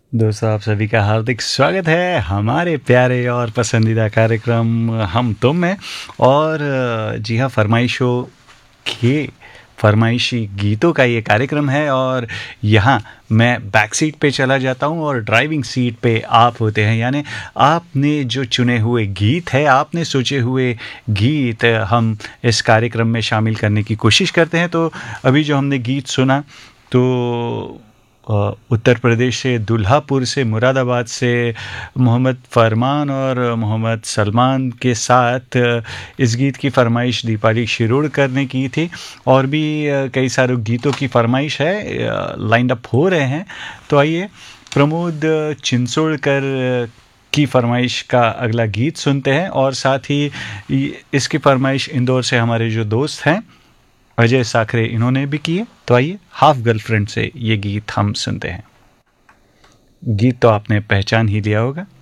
दोस्तों, आप सभी का हार्दिक स्वागत है हमारे प्यारे और पसंदीदा कार्यक्रम हम तुम में। और जी हाँ, फरमाइशों के फरमाइशी गीतों का ये कार्यक्रम है। और यहाँ मैं बैक सीट पे चला जाता हूँ और ड्राइविंग सीट पे आप होते हैं, यानी आपने जो चुने हुए गीत है, आपने सोचे हुए गीत हम इस कार्यक्रम में शामिल करने की कोशिश करते हैं। तो अभी जो हमने गीत सुना, तो उत्तर प्रदेश से, दुल्हापुर से, मुरादाबाद से मोहम्मद फरमान और मोहम्मद सलमान के साथ इस गीत की फरमाइश दीपाली शिरोडकर ने की थी। और भी कई सारे गीतों की फरमाइश है, लाइंड अप हो रहे हैं। तो आइए प्रमोद चिंचोड़कर की फरमाइश का अगला गीत सुनते हैं। और साथ ही इसकी फरमाइश इंदौर से हमारे जो दोस्त हैं अजय साखरे, इन्होंने भी किए। तो आइए हाफ गर्लफ्रेंड से ये गीत हम सुनते हैं। गीत तो आपने पहचान ही लिया होगा।